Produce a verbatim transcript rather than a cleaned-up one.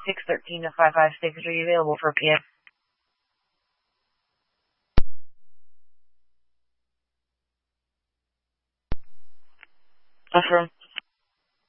six thirteen to five five six. Are you available for P M? Affirm.